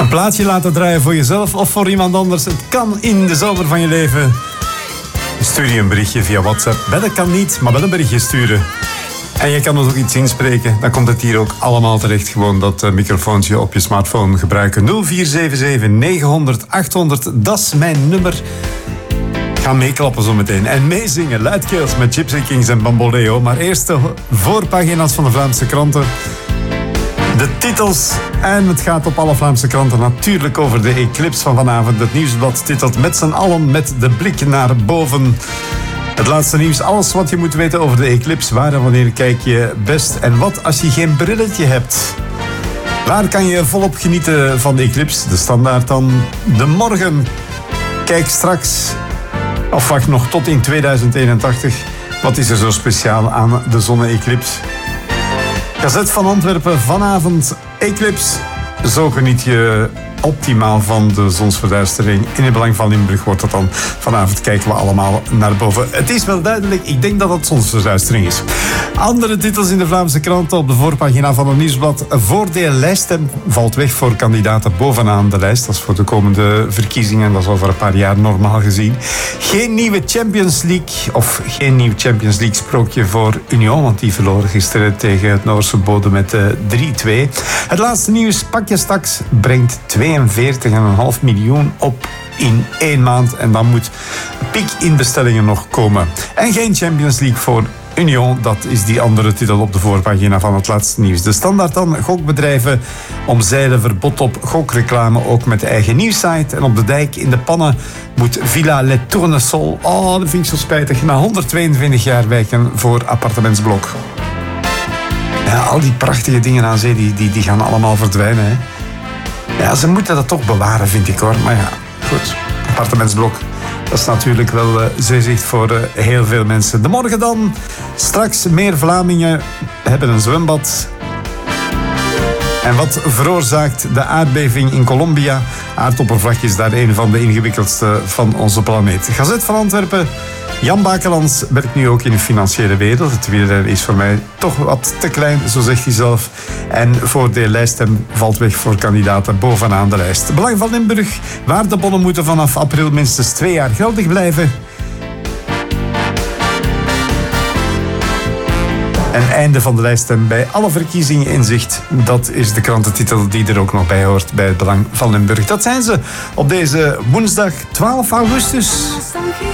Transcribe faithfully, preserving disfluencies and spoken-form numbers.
plaatje laten draaien voor jezelf of voor iemand anders. Het kan in de zomer van je leven. Stuur je een berichtje via WhatsApp. Bellen kan niet, maar wel een berichtje sturen. En je kan ons ook iets inspreken. Dan komt het hier ook allemaal terecht. Gewoon dat uh, microfoontje op je smartphone gebruiken. nul vier zeven zeven negen honderd achthonderd. Dat is mijn nummer. Ga meeklappen zo meteen. En meezingen. Luidkeels met Gypsy Kings en Bamboleo. Maar eerst de voorpagina's van de Vlaamse kranten. De titels. En het gaat op alle Vlaamse kranten natuurlijk over de eclipse van vanavond. Het Nieuwsblad titelt met z'n allen met de blik naar boven. Het laatste nieuws, alles wat je moet weten over de eclipse. Waar en wanneer kijk je best en wat als je geen brilletje hebt? Waar kan je volop genieten van de eclipse? De Standaard dan. De Morgen. Kijk straks, of wacht nog tot in tweeduizend eenentachtig. Wat is er zo speciaal aan de zonne-eclipse? Gazet van Antwerpen, vanavond eclipse. Zo geniet je optimaal van de zonsverduistering. In het belang van Limburg wordt dat dan. Vanavond kijken we allemaal naar boven. Het is wel duidelijk, ik denk dat het zonsverduistering is. Andere titels in de Vlaamse kranten op de voorpagina van het Nieuwsblad. Voordeel lijststem valt weg voor kandidaten bovenaan de lijst. Dat is voor de komende verkiezingen. Dat is over een paar jaar normaal gezien. Geen nieuwe Champions League of geen nieuw Champions League sprookje voor Union, want die verloren gisteren tegen het Noorse Bodø met drie twee. Het laatste nieuws, Pakjes Tax brengt tweeënveertig komma vijf miljoen op in één maand. En dan moet piek in bestellingen nog komen. En geen Champions League voor Union, dat is die andere titel op de voorpagina van het laatste nieuws. De Standaard dan, gokbedrijven omzeilen verbod op gokreclame, ook met de eigen nieuwssite. En op de dijk in de pannen moet Villa Le Tournesol, oh, dat vind ik zo spijtig, na honderdtweeëntwintig jaar wijken voor appartementsblok. Ja, al die prachtige dingen aan zee, die, die, die gaan allemaal verdwijnen, hè. Ja, ze moeten dat toch bewaren, vind ik, hoor. Maar ja, goed, appartementsblok. Dat is natuurlijk wel uh, zeezicht voor uh, heel veel mensen. De Morgen dan. Straks meer Vlamingen hebben een zwembad. En wat veroorzaakt de aardbeving in Colombia? Aardoppervlak is daar een van de ingewikkeldste van onze planeet. Gazet van Antwerpen. Jan Bakelands werkt nu ook in de financiële wereld. Het wielrennen is voor mij toch wat te klein, zo zegt hij zelf. En voordeel lijststem valt weg voor kandidaten bovenaan de lijst. Belang van Limburg. Waardebonnen moeten vanaf april minstens twee jaar geldig blijven. En einde van de lijststem bij alle verkiezingen in zicht. Dat is de krantentitel die er ook nog bij hoort bij het Belang van Limburg. Dat zijn ze op deze woensdag twaalf augustus.